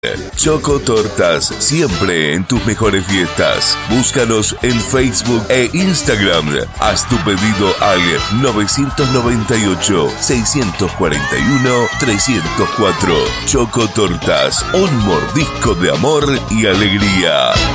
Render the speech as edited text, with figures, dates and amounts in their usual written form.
Choco Tortas, siempre en tus mejores fiestas. Búscanos en Facebook e Instagram. Haz tu pedido al 998-641-304. Choco Tortas, un mordisco de amor y alegría.